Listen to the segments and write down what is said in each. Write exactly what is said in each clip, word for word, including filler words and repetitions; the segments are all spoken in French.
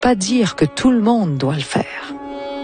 pas dire que tout le monde doit le faire.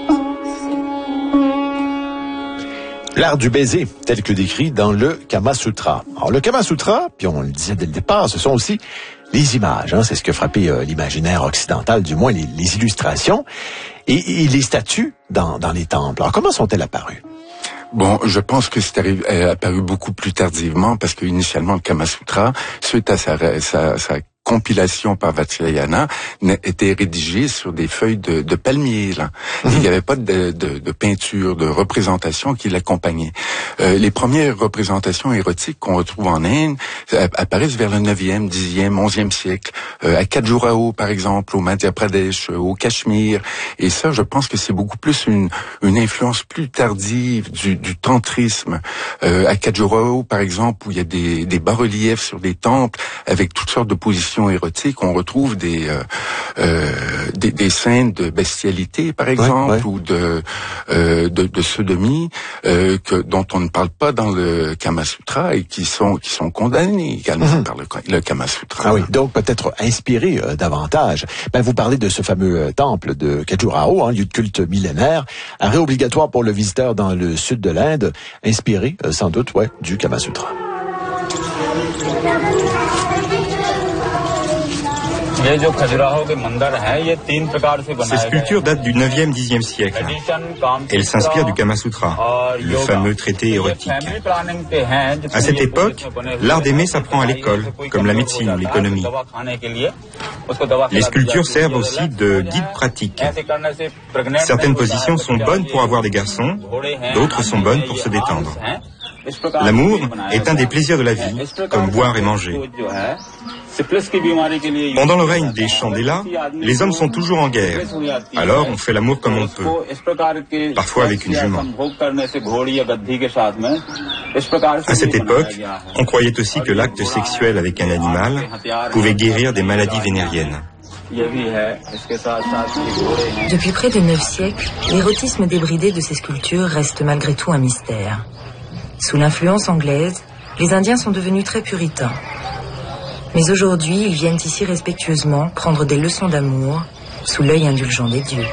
L'art du baiser, tel que décrit dans le Kama Sutra. Alors le Kama Sutra, puis on le disait dès le départ, ce sont aussi les images. Hein, c'est ce qui a frappé euh, l'imaginaire occidental, du moins les, les illustrations et, et les statues dans, dans les temples. Alors comment sont-elles apparues? Bon, je pense que c'est arrivé, est apparu beaucoup plus tardivement parce que initialement le Kama Sutra, suite à sa, sa, sa compilation par Vatsyayana, était rédigé sur des feuilles de, de palmier. Là. Mmh. Il n'y avait pas de, de, de peinture, de représentation qui l'accompagnait. Euh, les premières représentations érotiques qu'on retrouve en Inde apparaissent vers le neuvième, dixième, onzième siècle, euh, à Khajuraho par exemple, au Madhya Pradesh, au Cachemire. Et ça, je pense que c'est beaucoup plus une, une influence plus tardive du, du tantrisme. Euh, à Khajuraho par exemple, où il y a des, des bas-reliefs sur des temples avec toutes sortes de positions érotiques, on retrouve des, euh, euh, des des scènes de bestialité par exemple, ouais, ouais. ou de, euh, de de sodomie euh, que dont on ne parle pas dans le Kama Sutra et qui sont qui sont condamnées également mm-hmm. par le, le Kama Sutra. Ah oui, donc peut-être inspiré euh, davantage. Ben vous parlez de ce fameux euh, temple de Khajuraho, hein, lieu de culte millénaire, arrêt obligatoire pour le visiteur dans le sud de l'Inde, inspiré euh, sans doute ouais du Kama Sutra. Ces sculptures datent du neuvième dixième siècle. Elles s'inspirent du Kama Sutra, le fameux traité érotique. À cette époque, l'art d'aimer s'apprend à l'école, comme la médecine ou l'économie. Les sculptures servent aussi de guide pratique. Certaines positions sont bonnes pour avoir des garçons, d'autres sont bonnes pour se détendre. L'amour est un des plaisirs de la vie, comme boire et manger. Pendant le règne des Chandela, les hommes sont toujours en guerre. Alors on fait l'amour comme on peut, parfois avec une jument. À cette époque, on croyait aussi que l'acte sexuel avec un animal pouvait guérir des maladies vénériennes. Depuis près de neuf siècles, l'érotisme débridé de ces sculptures reste malgré tout un mystère. Sous l'influence anglaise, les Indiens sont devenus très puritains. Mais aujourd'hui, ils viennent ici respectueusement prendre des leçons d'amour sous l'œil indulgent des dieux.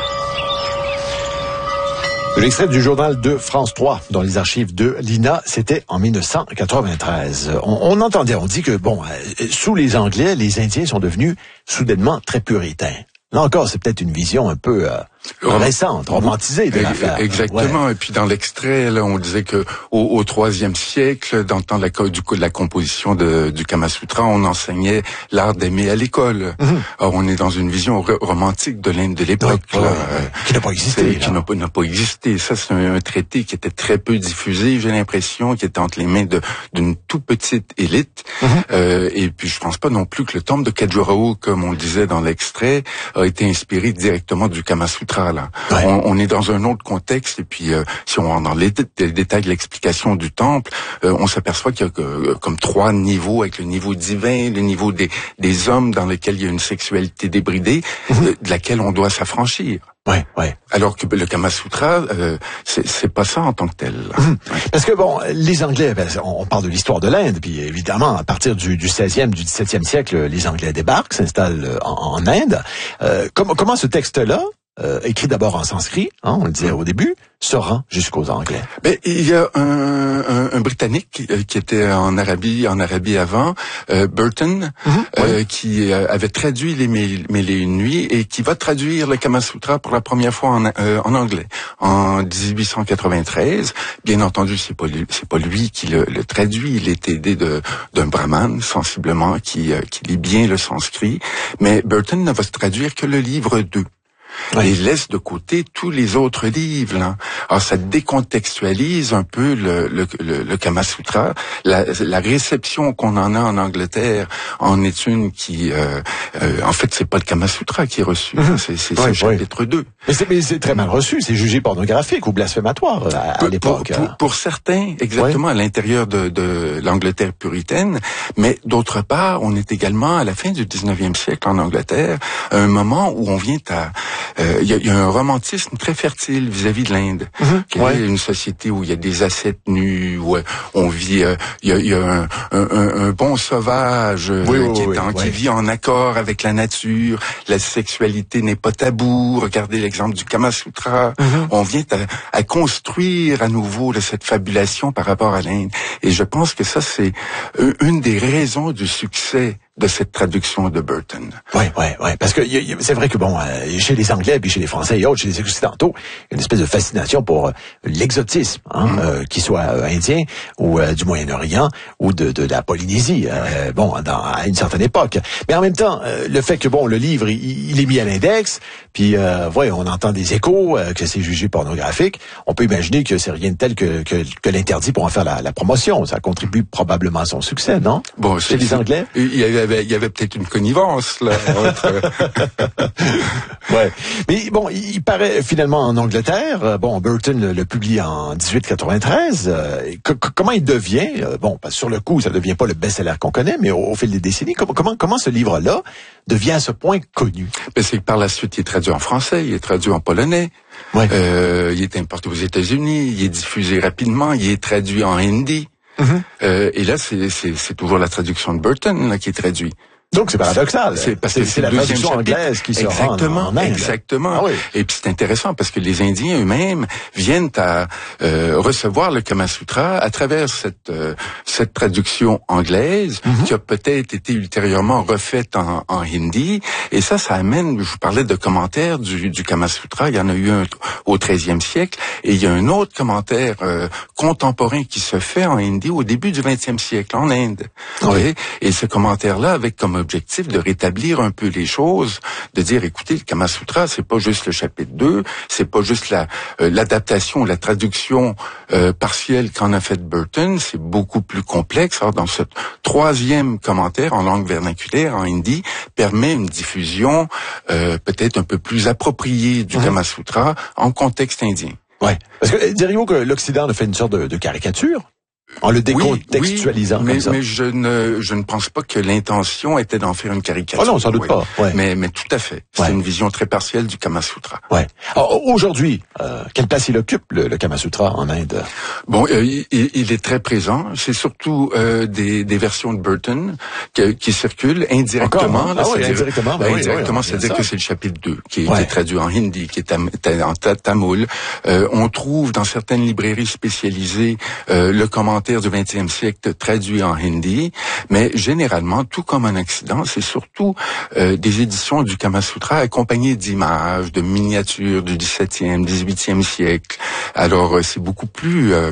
L'extrait du journal de France trois dans les archives de l'I N A, c'était en dix-neuf cent quatre-vingt-treize. On, on entendait, on dit que, bon, euh, sous les Anglais, les Indiens sont devenus soudainement très puritains. Là encore, c'est peut-être une vision un peu euh, récente, romantisée de l'affaire. Exactement. Ouais. Et puis dans l'extrait, là, on disait que au, au troisième siècle, dans le temps de la, du, de la composition de, du Kama Sutra, on enseignait l'art d'aimer à l'école. Mm-hmm. Or, on est dans une vision re- romantique de l'Inde de l'époque, ouais, là, ouais, ouais. qui n'a pas existé, qui n'a pas, n'a pas existé. Ça, c'est un, un traité qui était très peu diffusé. J'ai l'impression qui était entre les mains de, d'une toute petite élite. Mm-hmm. Euh, et puis, je pense pas non plus que le temple de Khajuraho, comme on le disait dans l'extrait, a été inspiré directement du Kama Sutra. Là. Ouais. On, on est dans un autre contexte et puis euh, si on rentre dans les, dé- les détails de l'explication du temple, euh, on s'aperçoit qu'il y a euh, comme trois niveaux, avec le niveau divin, le niveau des, des hommes dans lequel il y a une sexualité débridée, mmh. euh, de laquelle on doit s'affranchir. Ouais, ouais. Alors que le Kama Sutra, euh, c'est, c'est pas ça en tant que tel. Mmh. Parce que bon, les Anglais, ben, on parle de l'histoire de l'Inde, puis évidemment, à partir du, du seizième, du dix-septième siècle, les Anglais débarquent, s'installent en, en Inde. Euh, comment, comment ce texte-là, euh, écrit d'abord en sanskrit, hein, on le disait au début, se rend jusqu'aux Anglais? Ben, il y a un, un, un Britannique qui, qui était en Arabie, en Arabie avant, euh, Burton, mm-hmm, euh, oui. qui euh, avait traduit les Mille et une nuits et qui va traduire le Kama Sutra pour la première fois en, euh, en anglais en dix-huit cent quatre-vingt-treize. Bien entendu, c'est pas lui, c'est pas lui qui le, le traduit. Il est aidé de d'un brahman sensiblement qui euh, qui lit bien le sanskrit, mais Burton ne va se traduire que le livre deux. Oui. Et laisse de côté tous les autres livres. Là. Alors ça décontextualise un peu le, le, le, le Kama Sutra. La, la réception qu'on en a en Angleterre en est une qui, euh, euh, en fait, c'est pas le Kama Sutra qui est reçu. Mmh. C'est, c'est oui, ce oui. chapitre deux. Mais c'est, mais c'est très mal reçu. C'est jugé pornographique ou blasphématoire à, à pour, l'époque. Pour, pour, pour certains, exactement, oui. à l'intérieur de, de l'Angleterre puritaine. Mais d'autre part, on est également à la fin du dix-neuvième siècle en Angleterre, à un moment où on vient à euh, il y, a, y a un romantisme très fertile vis-à-vis de l'Inde. Mm-hmm. Ouais. Une société où il y a des ascètes nus, où on vit, il euh, y, a, y a un, un, un bon sauvage euh, oui, qui, oui, est en, oui. qui vit en accord avec la nature. La sexualité n'est pas tabou. Regardez l'exemple du Kama Sutra. Mm-hmm. On vient à, à construire à nouveau là, cette fabulation par rapport à l'Inde. Et je pense que ça, c'est une des raisons du succès de cette traduction de Burton. Oui, oui, oui. Parce que y a, c'est vrai que bon, euh, chez les Anglais, puis chez les Français et autres, chez les Occidentaux, il y a une espèce de fascination pour euh, l'exotisme, hein, mm. euh, qu'il soit euh, indien ou euh, du Moyen-Orient ou de, de la Polynésie. Euh, bon, dans, à une certaine époque. Mais en même temps, euh, le fait que bon, le livre, il, il est mis à l'index, puis euh, ouais, on entend des échos, euh, que c'est jugé pornographique. On peut imaginer que c'est rien de tel que que, que l'interdit pour en faire la, la promotion. Ça contribue probablement à son succès, non? Bon, chez les Anglais. Il y avait Il y avait peut-être une connivence là. Entre... ouais. Mais bon, il paraît finalement en Angleterre. Bon, Burton le, le publie en dix-huit quatre-vingt-treize. Euh, comment il devient euh, bon, parce que sur le coup, ça devient pas le best-seller qu'on connaît, mais au, au fil des décennies, comment comment comment ce livre-là devient à ce point connu? Ben, c'est que par la suite, il est traduit en français, il est traduit en polonais. Ouais. Euh, il est importé aux États-Unis, il est diffusé rapidement, il est traduit en hindi. Mm-hmm. Euh, et là, c'est, c'est, c'est toujours la traduction de Burton là, qui est traduite. Donc c'est paradoxal. C'est parce c'est, que c'est, c'est la traduction anglaise qui se rend en, en Inde. Exactement. Ah oui. Et puis c'est intéressant parce que les Indiens eux-mêmes viennent à euh, recevoir le Kama Sutra à travers cette euh, cette traduction anglaise mm-hmm. qui a peut-être été ultérieurement refaite en, en hindi. Et ça, ça amène. Je vous parlais de commentaires du, du Kama Sutra. Il y en a eu un au treizième siècle et il y a un autre commentaire euh, contemporain qui se fait en hindi au début du vingtième siècle en Inde. Oui. Et ce commentaire-là avec comme objectif de rétablir un peu les choses, de dire, écoutez, le Kama Sutra, c'est pas juste le chapitre deux, c'est pas juste la euh, l'adaptation, la traduction euh, partielle qu'en a fait Burton, c'est beaucoup plus complexe. Alors, dans ce troisième commentaire en langue vernaculaire, en hindi, permet une diffusion euh, peut-être un peu plus appropriée du mmh. Kama Sutra en contexte indien. Ouais. Parce que diriez-vous que l'Occident a fait une sorte de, de caricature? En le décontextualisant oui, oui, mais, comme ça. Mais je ne, je ne pense pas que l'intention était d'en faire une caricature. Oh non, sans doute oui. pas. Ouais. Mais, mais tout à fait. C'est ouais. une vision très partielle du Kama Sutra. Ouais. Alors, aujourd'hui, euh, quelle place il occupe, le, le Kama Sutra en Inde? Bon, euh, il, il est très présent. C'est surtout euh, des, des versions de Burton que, qui circulent indirectement. Encore, hein? Ah oui, indirectement. Ben oui, oui, indirectement, oui, c'est-à-dire que c'est le chapitre deux qui, ouais. qui est traduit en hindi, qui est tam, en tamoul. Euh, on trouve dans certaines librairies spécialisées euh, le commentaire du vingtième siècle traduit en hindi, mais généralement, tout comme en Occident, c'est surtout euh, des éditions du Kama Sutra accompagnées d'images, de miniatures du dix-septième, dix-huitième siècle. Alors, euh, c'est beaucoup plus euh,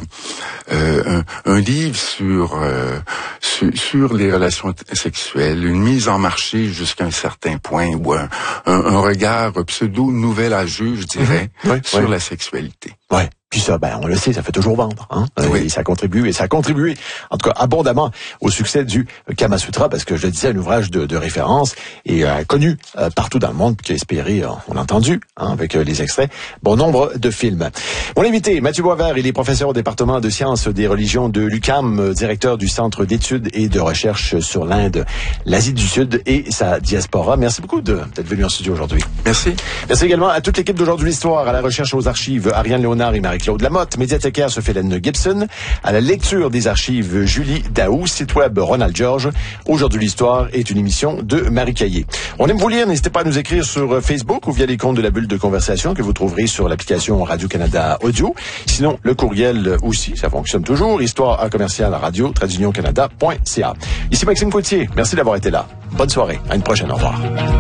euh, un, un livre sur, euh, sur sur les relations sexuelles, une mise en marché jusqu'à un certain point, ou un, un, un regard pseudo-nouvel-âgeux, je dirais, mmh. oui, sur oui. la sexualité. Ouais. Puis ça, ben, on le sait, ça fait toujours vendre, hein. Oui. Et ça contribue, et ça a contribué, en tout cas, abondamment au succès du Kama Sutra, parce que je le disais, un ouvrage de, de référence et euh, connu euh, partout dans le monde, qui a inspiré, euh, on l'a entendu, hein, avec euh, les extraits, bon nombre de films. Mon invité, Mathieu Boisvert, il est professeur au département de sciences des religions de l'U Q A M, euh, directeur du Centre d'études et de recherche sur l'Inde, l'Asie du Sud et sa diaspora. Merci beaucoup de, d'être venu en studio aujourd'hui. Merci. Merci également à toute l'équipe d'Aujourd'hui l'Histoire, à la recherche aux archives, Ariane Léonard et Marie-Claude Lamotte, médiathécaire Sophie-Hélène Gibson, à la lecture des archives Julie Daou, site web Ronald George. Aujourd'hui l'Histoire est une émission de Marie Caillé. On aime vous lire, n'hésitez pas à nous écrire sur Facebook ou via les comptes de la bulle de conversation que vous trouverez sur l'application Radio-Canada Audio. Sinon, le courriel aussi, ça fonctionne toujours, histoire à commercial à radio trait union canada point c a. Ici Maxime Coutier, merci d'avoir été là. Bonne soirée, à une prochaine, au revoir.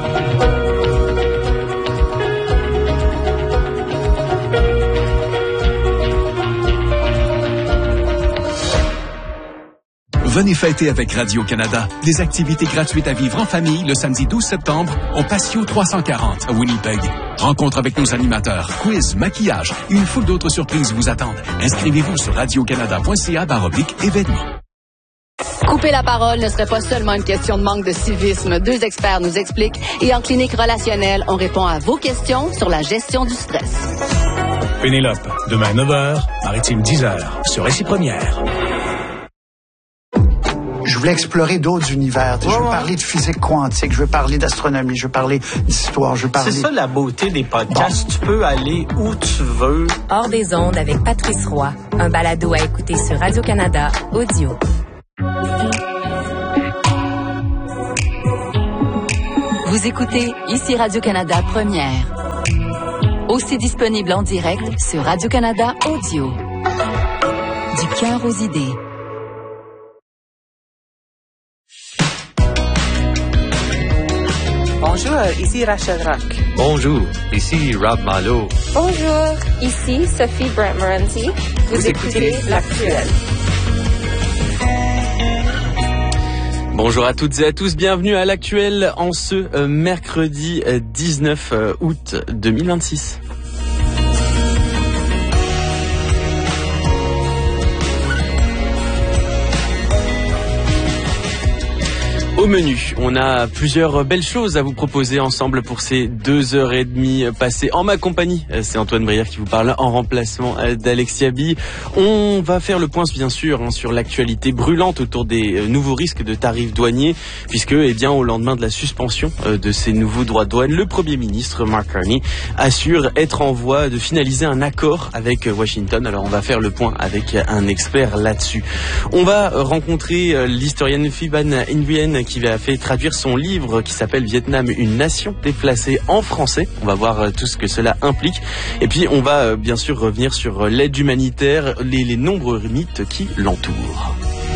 Venez fêter avec Radio-Canada. Des activités gratuites à vivre en famille le samedi douze septembre au Patio trois cent quarante à Winnipeg. Rencontre avec nos animateurs, quiz, maquillage et une foule d'autres surprises vous attendent. Inscrivez-vous sur radio-canada point c a barre oblique événements. Couper la parole ne serait pas seulement une question de manque de civisme. Deux experts nous expliquent et en clinique relationnelle, on répond à vos questions sur la gestion du stress. Pénélope, demain neuf heures, Maritime dix heures, sur Récit Première. voulais explorer d'autres univers. Ouais, je veux ouais. parler de physique quantique, je veux parler d'astronomie, je veux parler d'histoire, je veux parler... C'est ça la beauté des podcasts. Bon. Tu peux aller où tu veux. Hors des ondes avec Patrice Roy. Un balado à écouter sur Radio-Canada Audio. Vous écoutez ici Radio-Canada Première. Aussi disponible en direct sur Radio-Canada Audio. Du cœur aux idées. Bonjour, ici Rachel Rock. Bonjour, ici Rob Malo. Bonjour, ici Sophie Brant-Morency. Vous, Vous écoutez, écoutez L'Actuel. Bonjour à toutes et à tous, bienvenue à L'Actuel en ce euh, mercredi euh, dix-neuf août deux mille vingt-six. Au menu, on a plusieurs belles choses à vous proposer ensemble pour ces deux heures et demie passées en ma compagnie. C'est Antoine Brière qui vous parle en remplacement d'Alexia Bille. On va faire le point bien sûr hein, sur l'actualité brûlante autour des nouveaux risques de tarifs douaniers, puisque eh bien au lendemain de la suspension de ces nouveaux droits de douane, le Premier ministre Mark Carney assure être en voie de finaliser un accord avec Washington. Alors on va faire le point avec un expert là-dessus. On va rencontrer l'historienne Phi Van Nguyen qui a fait traduire son livre qui s'appelle Vietnam, une nation déplacée en français. On va voir tout ce que cela implique. Et puis, on va bien sûr revenir sur l'aide humanitaire, les, les nombreux mythes qui l'entourent.